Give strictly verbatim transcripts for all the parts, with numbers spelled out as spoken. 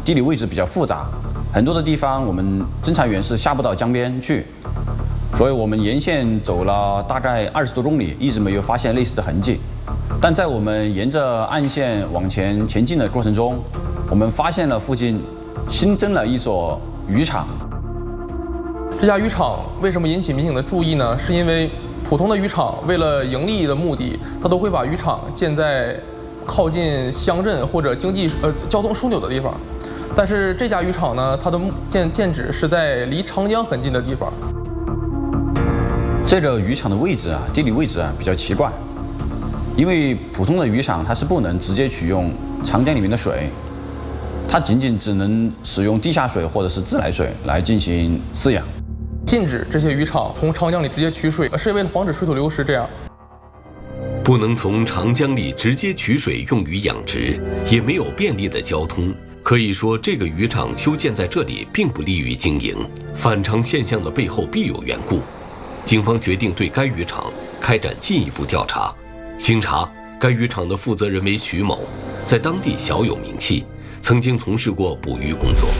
地理位置比较复杂，很多的地方我们侦查员是下不到江边去，所以我们沿线走了大概二十多公里，一直没有发现类似的痕迹。但在我们沿着岸线往前前进的过程中，我们发现了附近新增了一所渔场。 这家渔场为什么引起民警的注意呢？是因为普通的渔场为了盈利的目的，它都会把渔场建在靠近乡镇或者经济呃交通枢纽的地方。但是这家渔场呢，它的建建址是在离长江很近的地方。 这个渔场的位置啊，地理位置啊比较奇怪，因为普通的渔场它是不能直接取用长江里面的水，它仅仅只能使用地下水或者是自来水来进行饲养。 禁止这些渔场从长江里直接取水，是为了防止水土流失。这样， 不能从长江里直接取水用于养殖，也没有便利的交通。可以说，这个渔场修建在这里并不利于经营。反常现象的背后必有缘故。警方决定对该渔场开展进一步调查。经查，该渔场的负责人为徐某，在当地小有名气，曾经从事过捕鱼工作。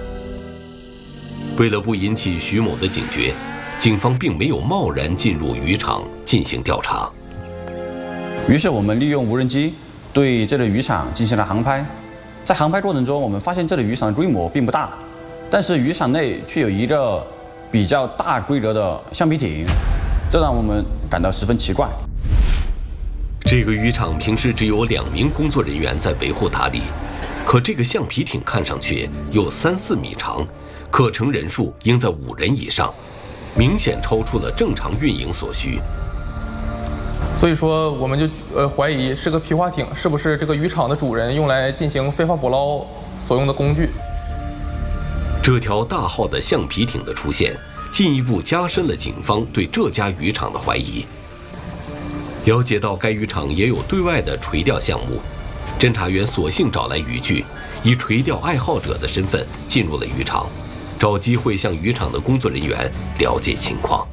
为了不引起徐某的警觉，警方并没有贸然进入渔场进行调查。 于是我们利用无人机对这个渔场进行了航拍。在航拍过程中，我们发现这个渔场的规模并不大，但是渔场内却有一个比较大规格的橡皮艇，这让我们感到十分奇怪。 这个渔场平时只有两名工作人员在维护打理，可这个橡皮艇看上去有三四米长，可乘人数应在五人以上，明显超出了正常运营所需。 所以说，我们就呃怀疑是个皮划艇，是不是这个渔场的主人用来进行非法捕捞所用的工具？ 这条大号的橡皮艇的出现，进一步加深了警方对这家渔场的怀疑。了解到该渔场也有对外的垂钓项目，侦查员索性找来渔具，以垂钓爱好者的身份进入了渔场，找机会向渔场的工作人员了解情况。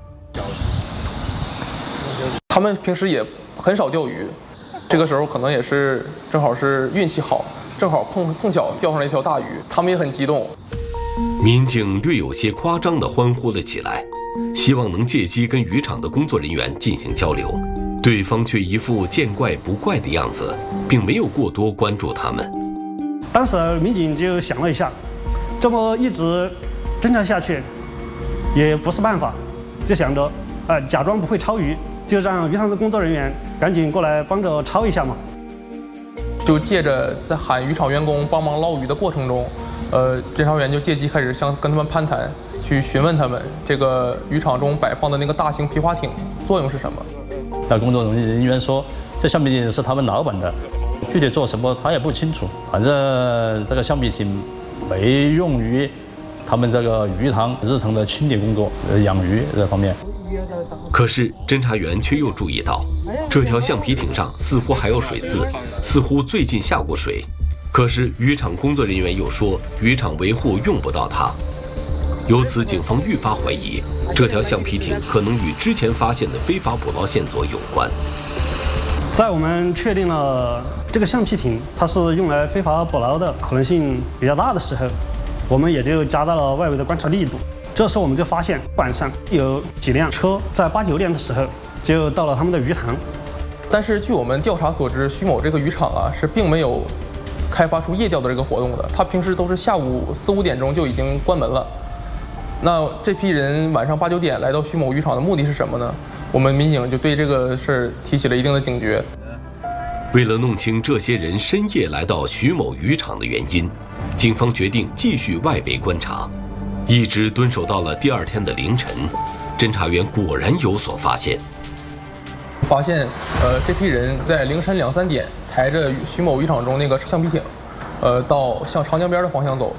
他们平时也很少钓鱼，这个时候可能也是正好是运气好，正好碰碰巧钓上了一条大鱼，他们也很激动。 民警略有些夸张地欢呼了起来，希望能借机跟渔场的工作人员进行交流，对方却一副见怪不怪的样子，并没有过多关注他们。 当时民警就想了一下，这么一直侦查下去也不是办法，就想着呃假装不会抄鱼，就让渔场的工作人员赶紧过来帮着抄一下嘛。 就借着在喊渔场员工帮忙捞鱼的过程中，呃，侦查员就借机开始向跟他们攀谈，去询问他们这个渔场中摆放的那个大型皮划艇作用是什么。 那工作人员说，这橡皮艇是他们老板的，具体做什么他也不清楚，反正这个橡皮艇没用于他们这个鱼塘日常的清理工作、养鱼这方面。 可是侦查员却又注意到，这条橡皮艇上似乎还有水渍，似乎最近下过水。可是渔场工作人员又说，渔场维护用不到它。由此，警方愈发怀疑这条橡皮艇可能与之前发现的非法捕捞线索有关。 在我们确定了这个橡皮艇它是用来非法捕捞的可能性比较大的时候，我们也就加大了外围的观察力度。这时候我们就发现晚上有几辆车在八九点的时候就到了他们的鱼塘。 但是据我们调查所知，徐某这个渔场啊是并没有开发出夜钓的这个活动的，他平时都是下午四五点钟就已经关门了。那这批人晚上八九点来到徐某渔场的目的是什么呢？我们民警就对这个事儿提起了一定的警觉。 为了弄清这些人深夜来到徐某渔场的原因，警方决定继续外围观察，一直蹲守到了第二天的凌晨。侦查员果然有所发现， 发现呃这批人在凌晨两三点抬着徐某渔场中那个橡皮艇，呃到向长江边的方向走。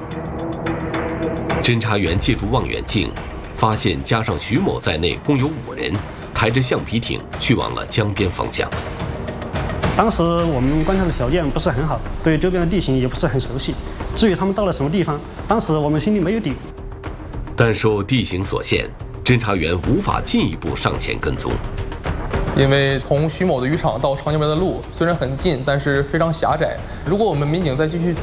侦查员借助望远镜，发现加上徐某在内共有五人抬着橡皮艇去往了江边方向。 当时我们观察的条件不是很好，对周边的地形也不是很熟悉。至于他们到了什么地方，当时我们心里没有底。 但受地形所限，侦查员无法进一步上前跟踪。 因为从徐某的渔场到长江边的路虽然很近，但是非常狭窄。如果我们民警再继续追